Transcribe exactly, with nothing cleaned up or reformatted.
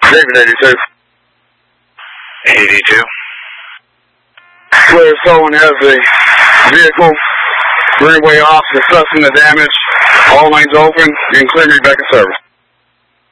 David eighty-two. eighty-two. Clear someone has a vehicle, Greenway off, discussing the damage. All lanes open. You can clear me back in service.